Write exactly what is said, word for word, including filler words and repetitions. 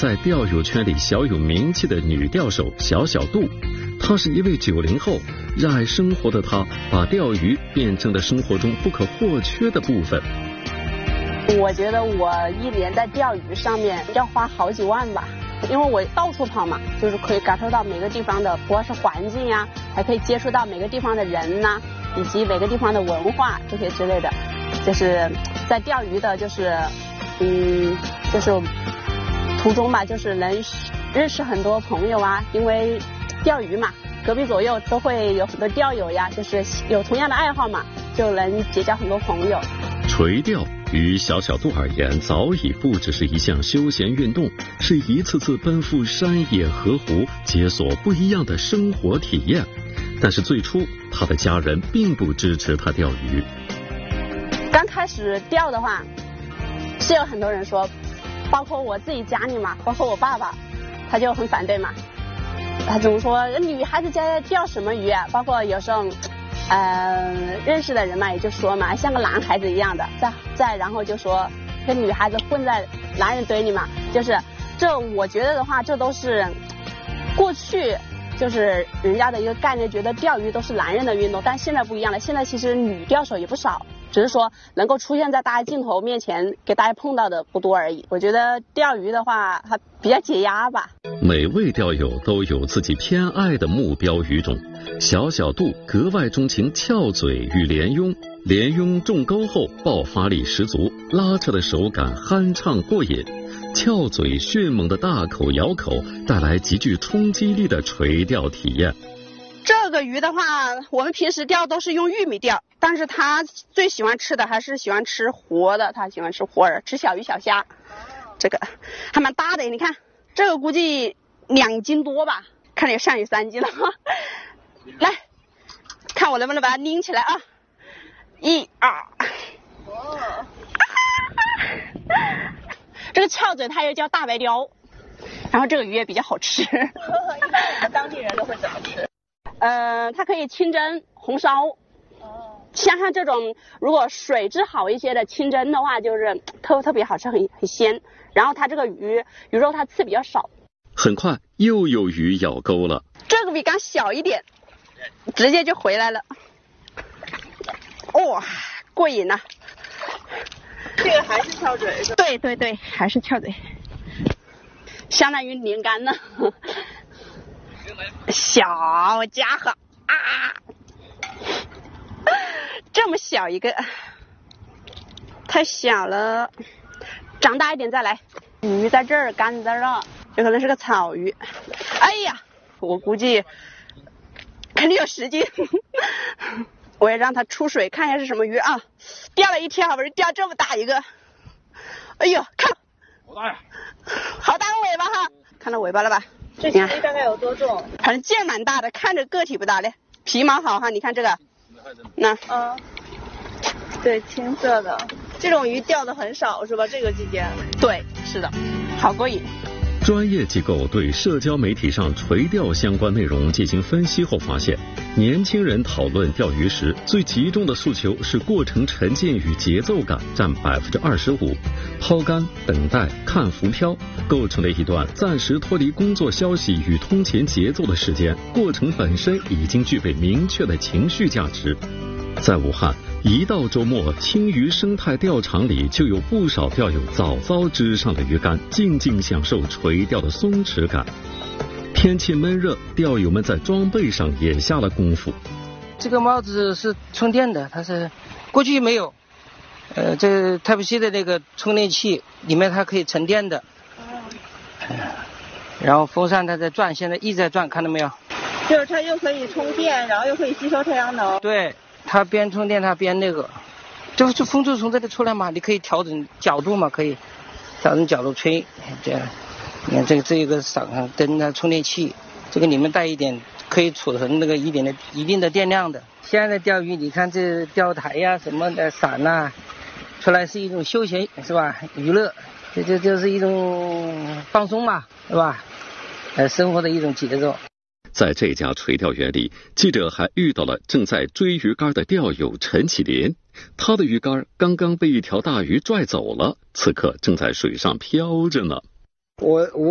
在钓友圈里小有名气的女钓手小小杜。她是一位九零后，热爱生活的她，把钓鱼变成了生活中不可或缺的部分。 我觉得我一年在钓鱼上面要花好几万吧，因为我到处跑嘛，就是可以感受到每个地方的，不管是环境呀，还可以接触到每个地方的人呐、啊，以及每个地方的文化这些之类的。就是在钓鱼的，就是嗯，就是途中吧，就是能认识很多朋友啊，因为钓鱼嘛，隔壁左右都会有很多钓友呀，就是有同样的爱好嘛，就能结交很多朋友。 垂钓于小小杜而言，早已不只是一项休闲运动，是一次次奔赴山野河湖，解锁不一样的生活体验。但是最初，他的家人并不支持他钓鱼。 刚开始钓的话，是有很多人说，包括我自己家里嘛，包括我爸爸，他就很反对嘛。他总说女孩子在钓什么鱼啊？包括有时候。呃，认识的人嘛，也就说嘛，像个男孩子一样的，再再然后就说跟女孩子混在男人堆里嘛，就是这，我觉得的话，这都是过去就是人家的一个概念，觉得钓鱼都是男人的运动，但现在不一样了，现在其实女钓手也不少，只是说能够出现在大家镜头面前给大家碰到的不多而已。我觉得钓鱼的话，它比较解压吧。 每位钓友都有自己偏爱的目标鱼种。小小杜格外钟情翘嘴与连拥，连拥中钩后爆发力十足，拉扯的手感酣畅过瘾。翘嘴迅猛的大口咬口带来极具冲击力的垂钓体验。 这个鱼的话，我们平时钓都是用玉米钓，但是他最喜欢吃的还是喜欢吃活的，他喜欢吃活饵，吃小鱼小虾。这个还蛮大的，你看这个估计两斤多吧，看着上有三斤了。来，看我能不能把它拎起来啊！一二，哦，这个翘嘴它又叫大白鲷，然后这个鱼也比较好吃。一般当地人都会怎么吃？呃，它可以清蒸、红烧。哦。像像这种，如果水质好一些的清蒸的话，就是特特别好吃，很很鲜。然后它这个鱼鱼肉它刺比较少。 很快又有鱼咬钩了。 这个比刚小一点。直接就回来了，哇、哦，过瘾呐、啊！ 这个还是翘嘴是吧？ 对对对，还是翘嘴，相当于连杆呢。小家伙啊，这么小一个，太小了，长大一点再来。鱼在这儿，杆子在这儿，有可能是个草鱼。哎呀，我估计。肯定有十斤，我也让它出水看一下是什么鱼啊！钓了一天，好不容易钓这么大一个，哎呦，看，好大呀，好大个尾巴哈，看到尾巴了吧？ 这鱼大概有多重？ 反正劲儿蛮大的，看着个体不大嘞，皮毛好哈，你看这个，那， 嗯，对，青色的，这种鱼钓的很少是吧？这个季节？ 对，是的，好过瘾。 专业机构对社交媒体上垂钓相关内容进行分析后发现，年轻人讨论钓鱼时最集中的诉求是过程沉浸与节奏感占百分之二十五，抛竿、等待、看浮漂，构成了一段暂时脱离工作消息与通勤节奏的时间，过程本身已经具备明确的情绪价值。在武汉，一到周末，青鱼生态钓场里就有不少钓友早早支上了鱼竿，静静享受垂钓的松弛感。天气闷热，钓友们在装备上也下了功夫。 这个帽子是充电的，它是过去没有，呃，这 Type C 的那个充电器里面它可以沉淀的。嗯、然后风扇它在转，现在一直在转，看到没有？ 就是它又可以充电，然后又可以吸收太阳能。 对。它边充电它边那个，这这风就从这里出来嘛，你可以调整角度嘛，可以调整角度吹，这样。你看这个这一个闪光灯的充电器，这个里面带一点可以储存那个一点的一定的电量的。现在的钓鱼，你看这钓台呀、啊、什么的伞呐、啊，出来是一种休闲是吧？娱乐，这这就是一种放松嘛，是吧？呃，生活的一种节奏。 在这家垂钓园里，记者还遇到了正在追鱼竿的钓友陈启林，他的鱼竿刚刚被一条大鱼拽走了，此刻正在水上飘着呢。 我我